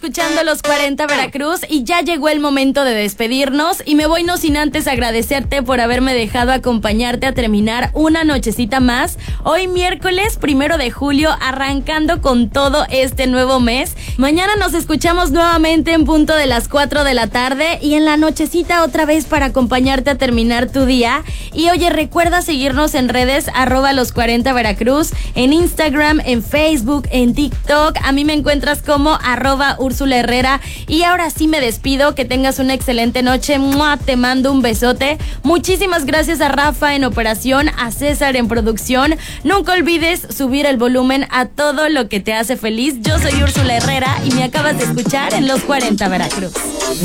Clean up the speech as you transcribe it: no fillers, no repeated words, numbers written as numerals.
escuchando Los 40 Veracruz y ya llegó el momento de despedirnos y me voy no sin antes agradecerte por haberme dejado acompañarte a terminar una nochecita más. Hoy miércoles 1 de julio, arrancando con todo este nuevo mes. Mañana nos escuchamos nuevamente en punto de las 4 de la tarde y en la nochecita otra vez para acompañarte a terminar tu día. Y oye, recuerda seguirnos en redes @los 40 Veracruz, en Instagram, en Facebook, en TikTok. A mí me encuentras como @Úrsula Herrera. Y ahora sí me despido, que tengas una excelente noche. ¡Mua! Te mando un besote. Muchísimas gracias a Rafa en operación, a César en producción. Nunca olvides subir el volumen a todo lo que te hace feliz. Yo soy Úrsula Herrera y me acabas de escuchar en Los 40 Veracruz.